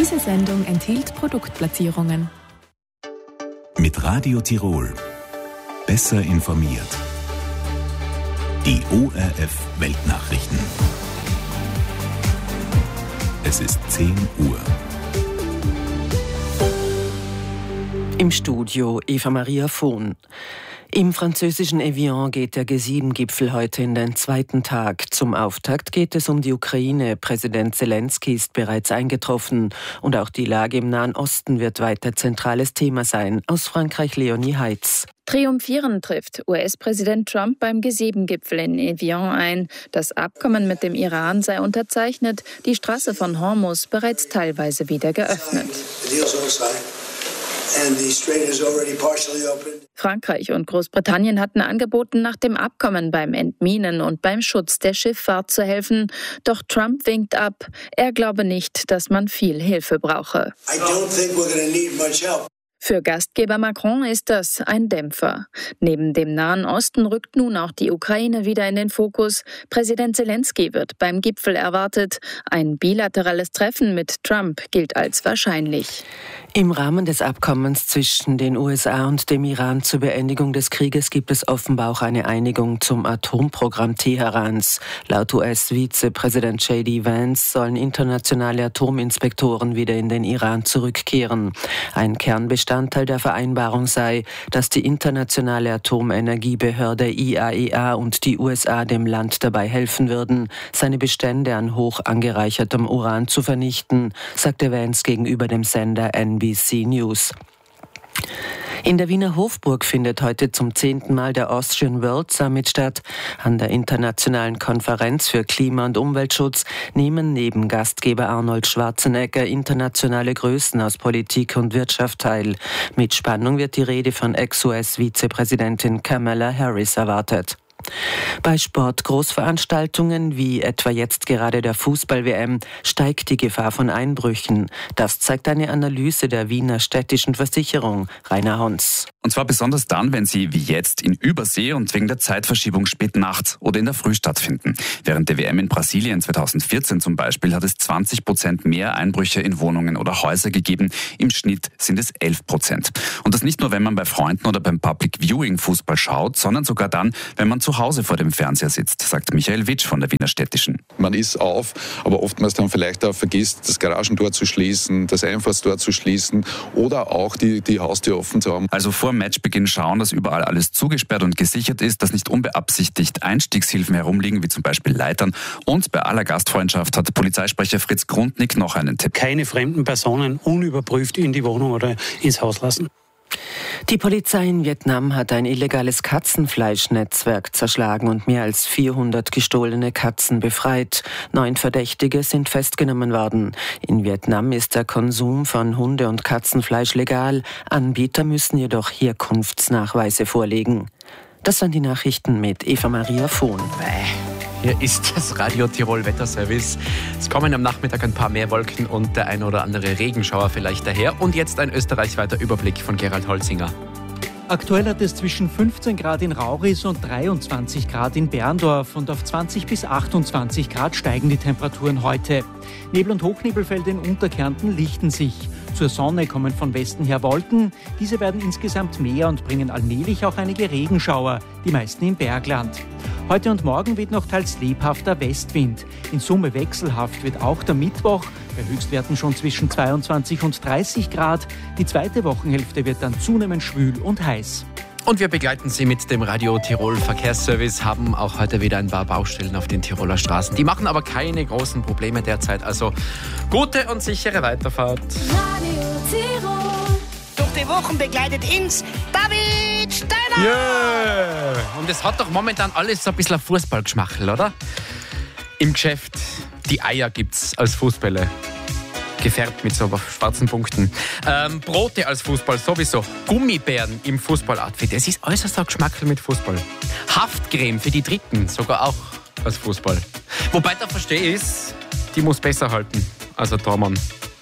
Diese Sendung enthielt Produktplatzierungen. Mit Radio Tirol. Besser informiert. Die ORF Weltnachrichten. Es ist 10 Uhr. Im Studio Eva Maria Vohn. Im französischen Evian geht der G7-Gipfel heute in den zweiten Tag. Zum Auftakt geht es um die Ukraine. Präsident Zelensky ist bereits eingetroffen. Und auch die Lage im Nahen Osten wird weiter zentrales Thema sein. Aus Frankreich Leonie Heitz. Triumphierend trifft US-Präsident Trump beim G7-Gipfel in Evian ein. Das Abkommen mit dem Iran sei unterzeichnet, die Straße von Hormuz bereits teilweise wieder geöffnet. Frankreich und Großbritannien hatten angeboten, nach dem Abkommen beim Entminen und beim Schutz der Schifffahrt zu helfen. Doch Trump winkt ab. Er glaube nicht, dass man viel Hilfe brauche. Für Gastgeber Macron ist das ein Dämpfer. Neben dem Nahen Osten rückt nun auch die Ukraine wieder in den Fokus. Präsident Zelensky wird beim Gipfel erwartet. Ein bilaterales Treffen mit Trump gilt als wahrscheinlich. Im Rahmen des Abkommens zwischen den USA und dem Iran zur Beendigung des Krieges gibt es offenbar auch eine Einigung zum Atomprogramm Teherans. Laut US-Vizepräsident J.D. Vance sollen internationale Atominspektoren wieder in den Iran zurückkehren. Ein Kernbestandteil der Vereinbarung sei, dass die internationale Atomenergiebehörde IAEA und die USA dem Land dabei helfen würden, seine Bestände an hoch angereichertem Uran zu vernichten, sagte Vance gegenüber dem Sender NBC News. In der Wiener Hofburg findet heute zum 10. Mal der Austrian World Summit statt. An der internationalen Konferenz für Klima- und Umweltschutz nehmen neben Gastgeber Arnold Schwarzenegger internationale Größen aus Politik und Wirtschaft teil. Mit Spannung wird die Rede von Ex-US-Vizepräsidentin Kamala Harris erwartet. Bei Sportgroßveranstaltungen wie etwa jetzt gerade der Fußball-WM steigt die Gefahr von Einbrüchen. Das zeigt eine Analyse der Wiener Städtischen Versicherung. Rainer Hons. Und zwar besonders dann, wenn sie wie jetzt in Übersee und wegen der Zeitverschiebung spät nachts oder in der Früh stattfinden. Während der WM in Brasilien 2014 zum Beispiel hat es 20% mehr Einbrüche in Wohnungen oder Häuser gegeben. Im Schnitt sind es 11%. Und das nicht nur, wenn man bei Freunden oder beim Public Viewing Fußball schaut, sondern sogar dann, wenn man zu Hause vor dem Fernseher sitzt, sagt Michael Witsch von der Wiener Städtischen. Man ist auf, aber oftmals dann vielleicht auch vergisst, das Garagentor zu schließen, das Einfahrtstor zu schließen oder auch die Haustür offen zu haben. Also vor Matchbeginn schauen, dass überall alles zugesperrt und gesichert ist, dass nicht unbeabsichtigt Einstiegshilfen herumliegen, wie zum Beispiel Leitern. Und bei aller Gastfreundschaft hat Polizeisprecher Fritz Grundnick noch einen Tipp. Keine fremden Personen unüberprüft in die Wohnung oder ins Haus lassen. Die Polizei in Vietnam hat ein illegales Katzenfleischnetzwerk zerschlagen und mehr als 400 gestohlene Katzen befreit. 9 Verdächtige sind festgenommen worden. In Vietnam ist der Konsum von Hunde- und Katzenfleisch legal. Anbieter müssen jedoch Herkunftsnachweise vorlegen. Das waren die Nachrichten mit Eva Maria Vohn. Hier ist das Radio Tirol Wetterservice. Es kommen am Nachmittag ein paar mehr Wolken und der ein oder andere Regenschauer vielleicht daher. Und jetzt ein österreichweiter Überblick von Gerald Holzinger. Aktuell hat es zwischen 15 Grad in Rauris und 23 Grad in Berndorf und auf 20 bis 28 Grad steigen die Temperaturen heute. Nebel- und Hochnebelfelder in Unterkärnten lichten sich. Zur Sonne kommen von Westen her Wolken. Diese werden insgesamt mehr und bringen allmählich auch einige Regenschauer, die meisten im Bergland. Heute und morgen weht noch teils lebhafter Westwind. In Summe wechselhaft wird auch der Mittwoch, bei Höchstwerten schon zwischen 22 und 30 Grad. Die zweite Wochenhälfte wird dann zunehmend schwül und heiß. Und wir begleiten Sie mit dem Radio Tirol Verkehrsservice, haben auch heute wieder ein paar Baustellen auf den Tiroler Straßen. Die machen aber keine großen Probleme derzeit, also gute und sichere Weiterfahrt. Radio Tirol. Durch die Wochen begleitet ins David Steiner. Yeah. Und es hat doch momentan alles so ein bisschen Fußballgeschmachel, oder? Im Geschäft, die Eier gibt's als Fußbälle. Gefärbt mit so schwarzen Punkten. Brote als Fußball sowieso. Gummibären im Fußballoutfit. Es ist alles so ein Geschmackel mit Fußball. Haftcreme für die Dritten, sogar auch als Fußball. Wobei der verstehe ist, die muss besser halten als ein Tormann.